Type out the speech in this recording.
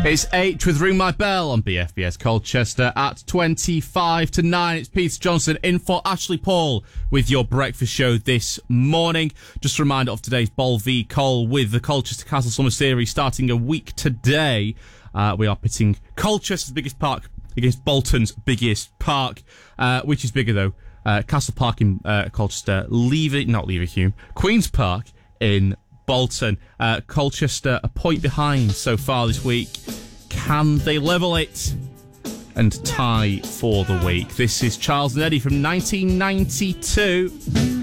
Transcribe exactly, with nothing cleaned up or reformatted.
It's H with Ring My Bell on B F B S Colchester at twenty-five to nine. It's Peter Johnson in for Ashley Paul with your breakfast show this morning. Just a reminder of today's Boll v Col with the Colchester Castle Summer Series starting a week today. Uh, we are pitting Colchester's biggest park against Bolton's biggest park. Uh, which is bigger though? Uh, Castle Park in uh, Colchester, Lever, not Leverhulme, Queen's Park in Bolton. Uh, Colchester a point behind so far this week. Can they level it and tie for the week? This is Charles and Eddie from nineteen ninety-two.